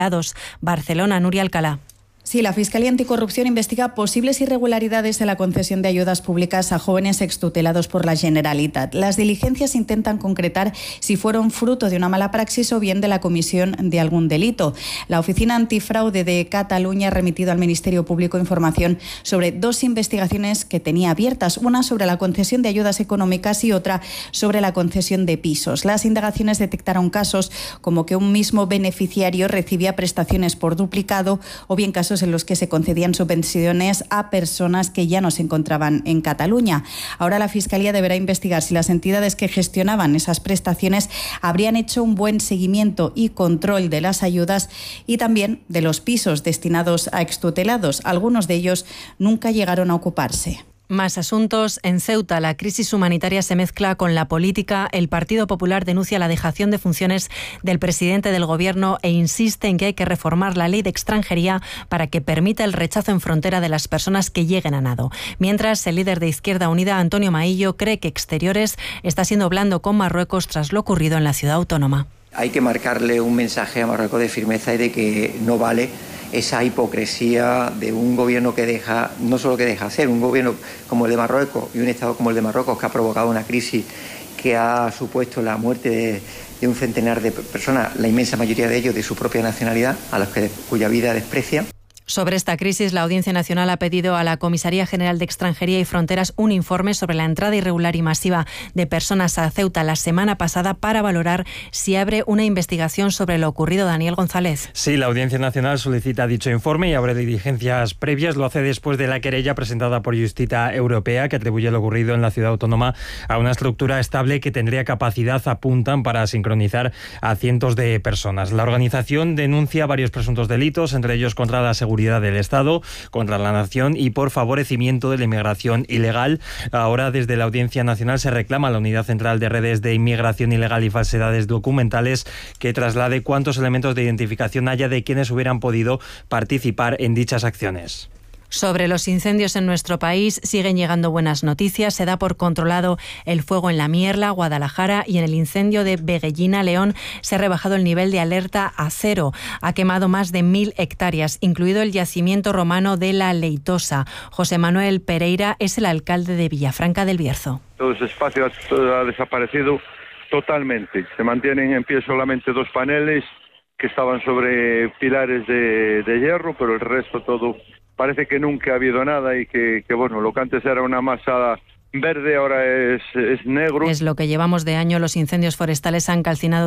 Barcelona, Nuria Alcalá. Sí, la Fiscalía Anticorrupción investiga posibles irregularidades en la concesión de ayudas públicas a jóvenes extutelados por la Generalitat. Las diligencias intentan concretar si fueron fruto de una mala praxis o bien de la comisión de algún delito. La Oficina Antifraude de Cataluña ha remitido al Ministerio Público información sobre 2 investigaciones que tenía abiertas, una sobre la concesión de ayudas económicas y otra sobre la concesión de pisos. Las indagaciones detectaron casos como que un mismo beneficiario recibía prestaciones por duplicado o bien casos en los que se concedían subvenciones a personas que ya no se encontraban en Cataluña. Ahora la Fiscalía deberá investigar si las entidades que gestionaban esas prestaciones habrían hecho un buen seguimiento y control de las ayudas y también de los pisos destinados a extutelados. Algunos de ellos nunca llegaron a ocuparse. Más asuntos. En Ceuta, la crisis humanitaria se mezcla con la política. El Partido Popular denuncia la dejación de funciones del presidente del Gobierno e insiste en que hay que reformar la ley de extranjería para que permita el rechazo en frontera de las personas que lleguen a nado. Mientras, el líder de Izquierda Unida, Antonio Maillo, cree que Exteriores está siendo blando con Marruecos tras lo ocurrido en la ciudad autónoma. Hay que marcarle un mensaje a Marruecos de firmeza y de que no vale esa hipocresía de un gobierno que deja, no solo que deja ser, un gobierno como el de Marruecos y un Estado como el de Marruecos que ha provocado una crisis que ha supuesto la muerte de un centenar de personas, la inmensa mayoría de ellos de su propia nacionalidad, cuya vida desprecia. Sobre esta crisis, la Audiencia Nacional ha pedido a la Comisaría General de Extranjería y Fronteras un informe sobre la entrada irregular y masiva de personas a Ceuta la semana pasada para valorar si abre una investigación sobre lo ocurrido. Daniel González. Sí, la Audiencia Nacional solicita dicho informe y abre diligencias previas. Lo hace después de la querella presentada por Justicia Europea que atribuye lo ocurrido en la ciudad autónoma a una estructura estable que tendría capacidad, apuntan, para sincronizar a cientos de personas. La organización denuncia varios presuntos delitos, entre ellos contra la seguridad del Estado, contra la nación y por favorecimiento de la inmigración ilegal. Ahora, desde la Audiencia Nacional se reclama a la Unidad Central de Redes de Inmigración Ilegal y Falsedades Documentales que traslade cuántos elementos de identificación haya de quienes hubieran podido participar en dichas acciones. Sobre los incendios en nuestro país siguen llegando buenas noticias. Se da por controlado el fuego en La Mierla, Guadalajara, y en el incendio de Veguellina, León, se ha rebajado el nivel de alerta a 0. Ha quemado más de 1.000 hectáreas, incluido el yacimiento romano de La Leitosa. José Manuel Pereira es el alcalde de Villafranca del Bierzo. Todo ese espacio ha desaparecido totalmente. Se mantienen en pie solamente 2 paneles que estaban sobre pilares de hierro, pero el resto todo parece que nunca ha habido nada y que bueno, lo que antes era una masa verde ahora es negro. Es lo que llevamos de año. Los incendios forestales han calcinado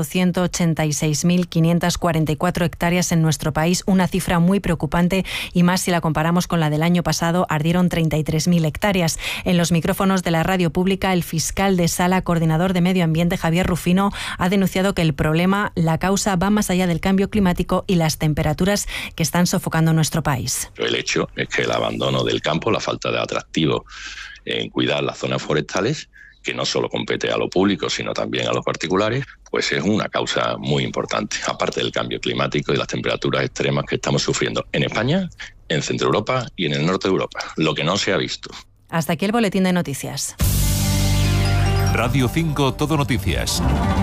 186.544 hectáreas en nuestro país, una cifra muy preocupante y más si la comparamos con la del año pasado, ardieron 33.000 hectáreas. En los micrófonos de la radio pública, el fiscal de Sala, coordinador de Medio Ambiente, Javier Rufino, ha denunciado que el problema, la causa, va más allá del cambio climático y las temperaturas que están sofocando nuestro país. El hecho es que el abandono del campo, la falta de atractivo en cuidar las zonas forestales, que no solo compete a lo público, sino también a los particulares, pues es una causa muy importante, aparte del cambio climático y las temperaturas extremas que estamos sufriendo en España, en Centro Europa y en el norte de Europa, lo que no se ha visto. Hasta aquí el boletín de noticias. Radio 5 Todo Noticias.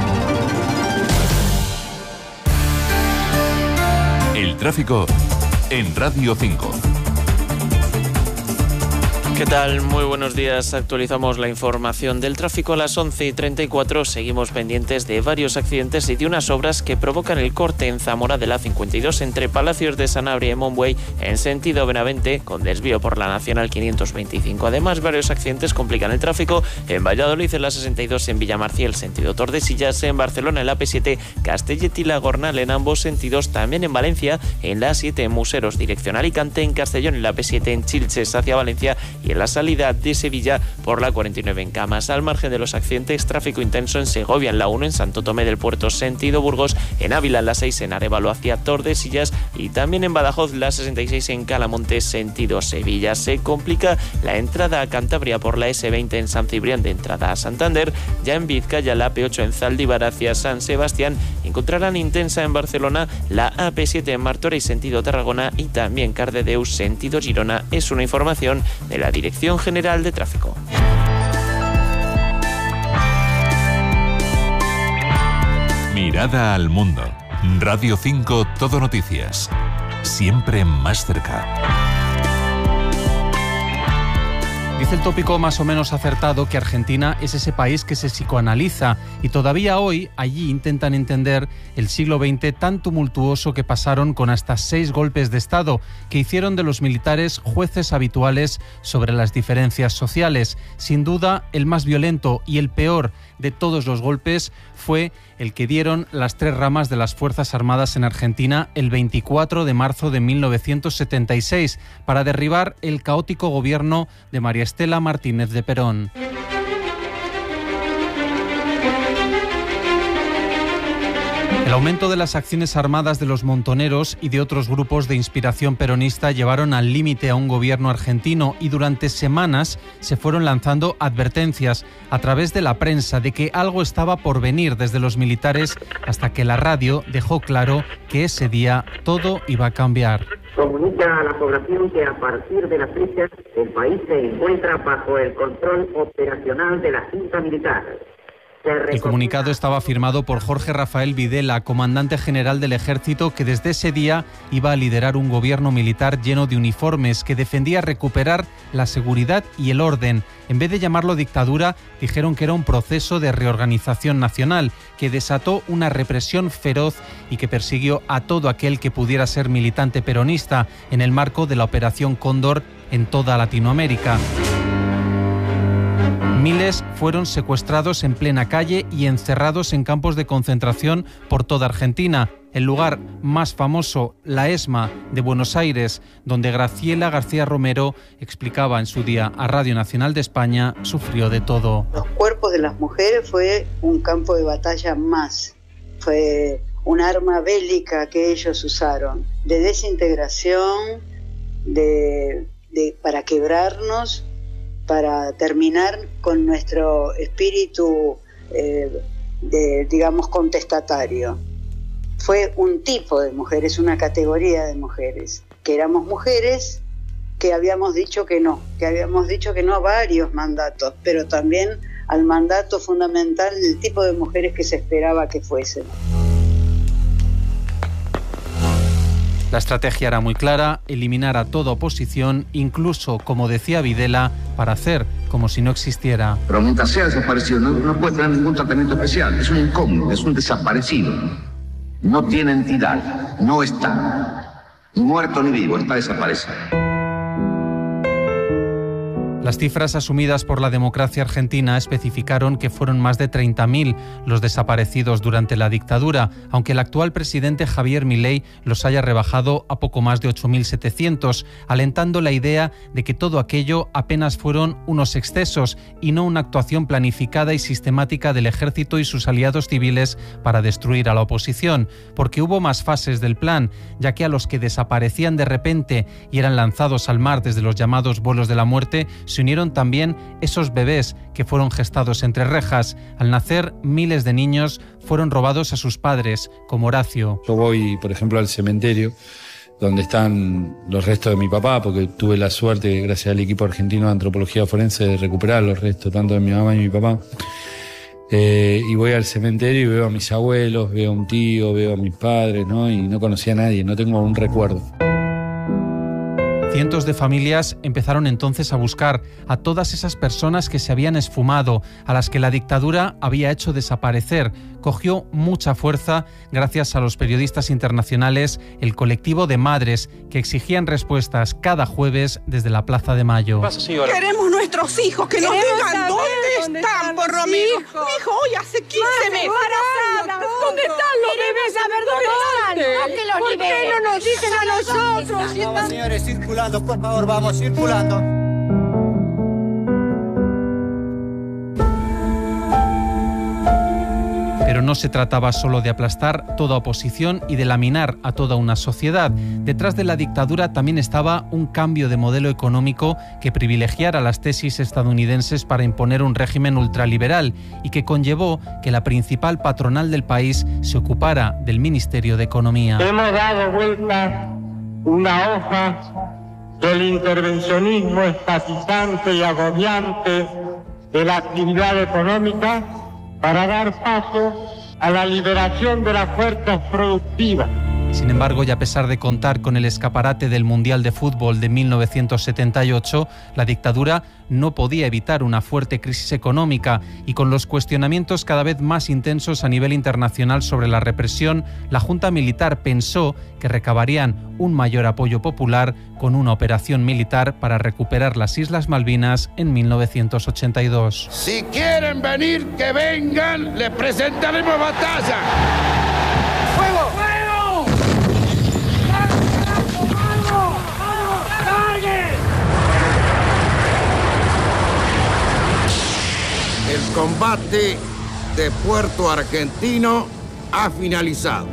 El tráfico en Radio 5. ¿Qué tal? Muy buenos días. Actualizamos la información del tráfico a las 11:34. Seguimos pendientes de varios accidentes y de unas obras que provocan el corte en Zamora de la 52 entre Palacios de Sanabria y Monbuey en sentido Benavente, con desvío por la Nacional 525. Además, varios accidentes complican el tráfico en Valladolid, en la 62 en Villamarciel, sentido Tordesillas, en Barcelona en la P7, Castellet y La Gornal en ambos sentidos, también en Valencia en la 7 en Museros, dirección Alicante, en Castellón en la P7 en Chilches hacia Valencia y en la salida de Sevilla por la 49 en Camas. Al margen de los accidentes, tráfico intenso en Segovia en la 1 en Santo Tomé del Puerto sentido Burgos, en Ávila en la 6 en Arévalo hacia Tordesillas y también en Badajoz la 66 en Calamonte sentido Sevilla. Se complica la entrada a Cantabria por la S20 en San Cibrián de entrada a Santander. Ya en Vizcaya la AP8 en Zaldívar hacia San Sebastián. Encontrarán intensa en Barcelona la AP7 en Martorell sentido Tarragona y también Cardedeu sentido Girona. Es una información de la Dirección General de Tráfico. Mirada al mundo. Radio 5 Todo Noticias. Siempre más cerca. Dice el tópico más o menos acertado que Argentina es ese país que se psicoanaliza y todavía hoy allí intentan entender el siglo XX tan tumultuoso que pasaron con hasta 6 golpes de Estado que hicieron de los militares jueces habituales sobre las diferencias sociales. Sin duda, el más violento y el peor de todos los golpes fue el que dieron las 3 ramas de las Fuerzas Armadas en Argentina el 24 de marzo de 1976 para derribar el caótico gobierno de María Estela Martínez de Perón. El aumento de las acciones armadas de los montoneros y de otros grupos de inspiración peronista llevaron al límite a un gobierno argentino y durante semanas se fueron lanzando advertencias a través de la prensa de que algo estaba por venir desde los militares hasta que la radio dejó claro que ese día todo iba a cambiar. Comunica a la población que a partir de la fecha el país se encuentra bajo el control operacional de la Junta Militar. El comunicado estaba firmado por Jorge Rafael Videla, comandante general del Ejército, que desde ese día iba a liderar un gobierno militar lleno de uniformes que defendía recuperar la seguridad y el orden. En vez de llamarlo dictadura, dijeron que era un proceso de reorganización nacional que desató una represión feroz y que persiguió a todo aquel que pudiera ser militante peronista en el marco de la Operación Cóndor en toda Latinoamérica. Miles fueron secuestrados en plena calle y encerrados en campos de concentración por toda Argentina. El lugar más famoso, la ESMA de Buenos Aires, donde Graciela García Romero explicaba en su día a Radio Nacional de España, sufrió de todo. Los cuerpos de las mujeres fue un campo de batalla más, fue un arma bélica que ellos usaron, de desintegración, para quebrarnos, para terminar con nuestro espíritu, digamos, contestatario. Fue un tipo de mujeres, una categoría de mujeres, que éramos mujeres que habíamos dicho que no a varios mandatos, pero también al mandato fundamental del tipo de mujeres que se esperaba que fuesen. La estrategia era muy clara, eliminar a toda oposición, incluso, como decía Videla, para hacer como si no existiera. Pero mientras sea desaparecido, no puede tener ningún tratamiento especial. Es un incógnito, es un desaparecido. No tiene entidad, no está. Ni muerto ni vivo, está desaparecido. Las cifras asumidas por la democracia argentina especificaron que fueron más de 30.000 los desaparecidos durante la dictadura, aunque el actual presidente Javier Milei los haya rebajado a poco más de 8.700, alentando la idea de que todo aquello apenas fueron unos excesos y no una actuación planificada y sistemática del ejército y sus aliados civiles para destruir a la oposición, porque hubo más fases del plan, ya que a los que desaparecían de repente y eran lanzados al mar desde los llamados vuelos de la muerte, se unieron también esos bebés que fueron gestados entre rejas. Al nacer, miles de niños fueron robados a sus padres, como Horacio. Yo voy, por ejemplo, al cementerio donde están los restos de mi papá, porque tuve la suerte, gracias al equipo argentino de antropología forense, de recuperar los restos tanto de mi mamá y mi papá. Y voy al cementerio y veo a mis abuelos, veo a un tío, veo a mis padres, ¿no? Y no conocía a nadie, no tengo un recuerdo. Cientos de familias empezaron entonces a buscar a todas esas personas que se habían esfumado, a las que la dictadura había hecho desaparecer. Cogió mucha fuerza gracias a los periodistas internacionales, el colectivo de madres que exigían respuestas cada jueves desde la Plaza de Mayo. Queremos nuestros hijos, que nos digan dónde están, por Romero. Mi hijo hoy hace 15 meses. ¿Dónde están los bebés? ¿Por qué no nos dicen a nosotros? Vamos, señores, circulando, por favor, vamos circulando. Pero no se trataba solo de aplastar toda oposición y de laminar a toda una sociedad. Detrás de la dictadura también estaba un cambio de modelo económico que privilegiara las tesis estadounidenses para imponer un régimen ultraliberal y que conllevó que la principal patronal del país se ocupara del Ministerio de Economía. Hemos dado vuelta una hoja del intervencionismo estatizante y agobiante de la actividad económica para dar paso a la liberación de las fuerzas productivas. Sin embargo, y a pesar de contar con el escaparate del Mundial de Fútbol de 1978, la dictadura no podía evitar una fuerte crisis económica y con los cuestionamientos cada vez más intensos a nivel internacional sobre la represión, la Junta Militar pensó que recabarían un mayor apoyo popular con una operación militar para recuperar las Islas Malvinas en 1982. Si quieren venir, que vengan, les presentaremos batalla. ¡Fuego! ¡Fuego! El combate de Puerto Argentino ha finalizado.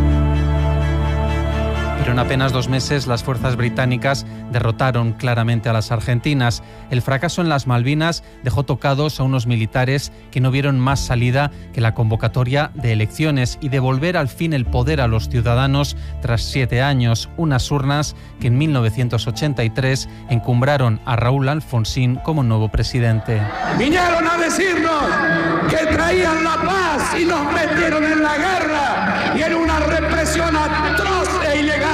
Pero en apenas 2 meses las fuerzas británicas derrotaron claramente a las argentinas. El fracaso en las Malvinas dejó tocados a unos militares que no vieron más salida que la convocatoria de elecciones y devolver al fin el poder a los ciudadanos tras 7 años, unas urnas que en 1983 encumbraron a Raúl Alfonsín como nuevo presidente. Vinieron a decirnos que traían la paz y nos metieron en la guerra y en una represión atroz e ilegal.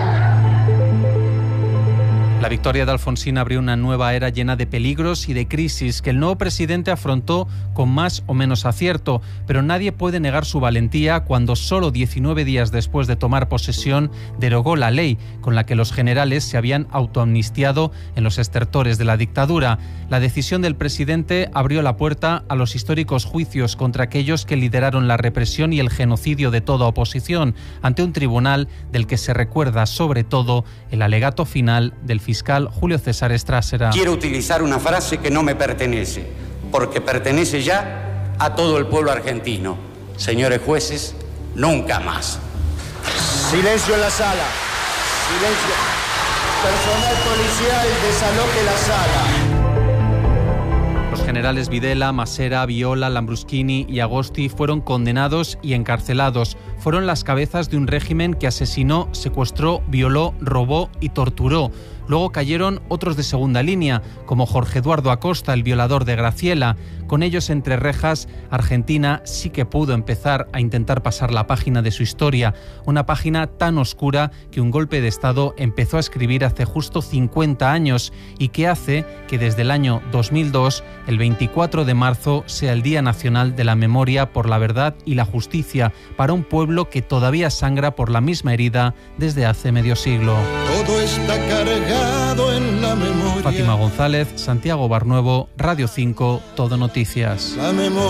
La victoria de Alfonsín abrió una nueva era llena de peligros y de crisis que el nuevo presidente afrontó con más o menos acierto, pero nadie puede negar su valentía cuando solo 19 días después de tomar posesión derogó la ley con la que los generales se habían autoamnistiado en los estertores de la dictadura. La decisión del presidente abrió la puerta a los históricos juicios contra aquellos que lideraron la represión y el genocidio de toda oposición ante un tribunal del que se recuerda sobre todo el alegato final del fiscal Julio César Estrássera. Quiero utilizar una frase que no me pertenece, porque pertenece ya a todo el pueblo argentino. Señores jueces, nunca más. Silencio en la sala. Silencio. Personal policial, desaloje la sala. Los generales Videla, Masera, Viola, Lambruschini y Agosti fueron condenados y encarcelados. Fueron las cabezas de un régimen que asesinó, secuestró, violó, robó y torturó. Luego cayeron otros de segunda línea, como Jorge Eduardo Acosta, el violador de Graciela. Con ellos entre rejas, Argentina sí que pudo empezar a intentar pasar la página de su historia, una página tan oscura que un golpe de Estado empezó a escribir hace justo 50 años y que hace que desde el año 2002, el 24 de marzo, sea el Día Nacional de la Memoria por la Verdad y la Justicia para un pueblo que todavía sangra por la misma herida desde hace medio siglo. Todo está cargado en la memoria. Fátima González, Santiago Barnuevo, Radio 5, Todo Noticias.